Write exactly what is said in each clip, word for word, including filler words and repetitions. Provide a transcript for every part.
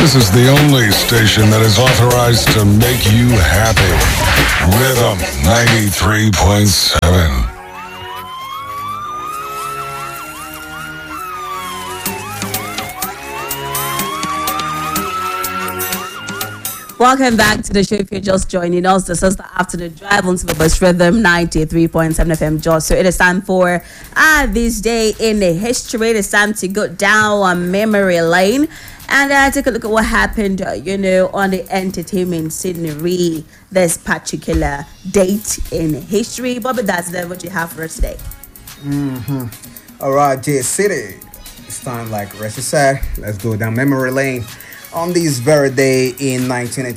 This is the only station that is authorized to make you happy. Rhythm ninety-three point seven. Welcome back to the show. If you're just joining us, this is the afternoon drive on Silverbus Rhythm ninety-three point seven F M Jos. So it is time for uh, this day in the history. It is time to go down on memory lane and uh, take a look at what happened, uh, you know, on the entertainment scenery this particular date in history. Bobby, that's then what you have for us today. Mm-hmm. All right, J City. It's time, like Reshi said, let's go down memory lane. On this very day in nineteen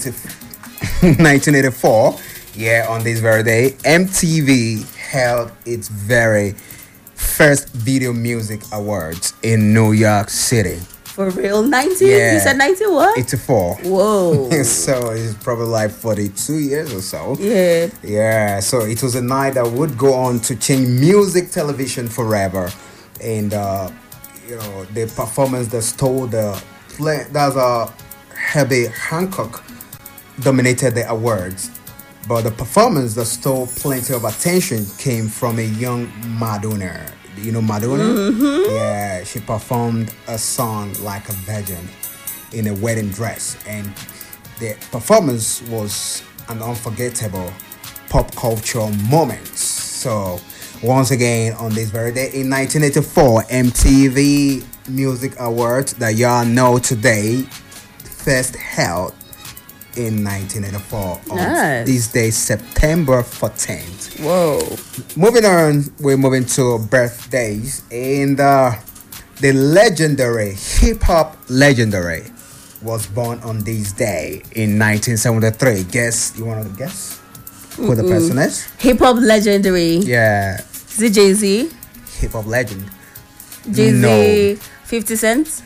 eighty-four, yeah, on this very day, M T V held its very first Video Music Awards in New York City. For real? nineteen? Yeah. You said nineteen what? eighty-four. Whoa. So it's probably like forty-two years or so. Yeah. Yeah, so it was a night that would go on to change music television forever. And, uh, you know, the performance that stole the play, that's a Herbie Hancock dominated the awards. But the performance that stole plenty of attention came from a young Madonna. Do you know Madonna? Mm-hmm. Yeah, she performed a song like a virgin in a wedding dress, and the performance was an unforgettable pop culture moment. So once again, on this very day in nineteen eighty-four, M T V Music Awards that y'all know today first held in nineteen eighty-four on Nice. this day, September fourteenth. Whoa. Moving on, we're moving to birthdays, and uh, the legendary hip-hop legendary was born on this day in nineteen seventy-three. Guess, you want to guess who the person is? Hip hop legendary. Yeah, Is it Jay-Z? hip-hop legend. Jay-Z, No. fifty Cent?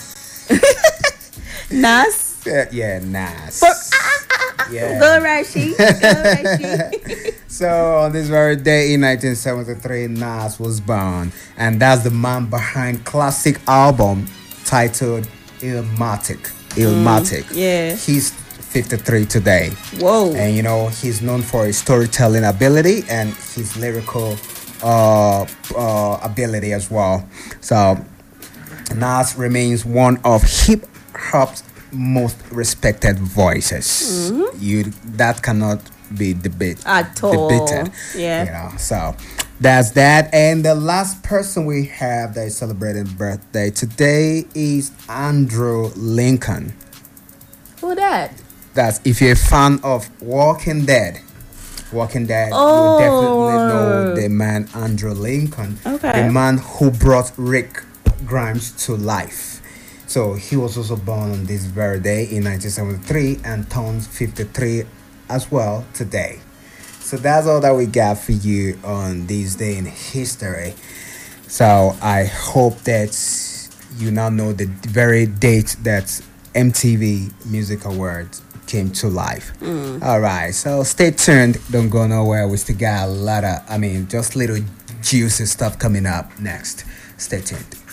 Nas? Yeah, yeah, Nas. For, ah, ah, ah, ah. Yeah. Go Rashi. Go Rashi. So on this very day in nineteen seventy-three, Nas was born, and that's the man behind classic album titled Illmatic. Illmatic. Yeah. He's fifty-three today, Whoa. and you know he's known for his storytelling ability and his lyrical uh, uh, ability as well. So Nas remains one of hip hop's most respected voices. Mm-hmm. You that cannot be debate At all. debated. Yeah. You know, so that's that. And the last person we have that is celebrating birthday today is Andrew Lincoln. Who that? That's if you're a fan of Walking Dead. Walking Dead, Oh. you definitely know the man Andrew Lincoln. Okay. The man who brought Rick Grimes to life. So he was also born on this very day in nineteen seventy-three and turns fifty-three as well today. So that's all that we got for you on this day in history. So I hope that you now know the very date that M T V Music Awards came to life. Mm. All right, so stay tuned. Don't go nowhere. We still got a lot of, I mean, just little juicy stuff coming up next. Stay tuned.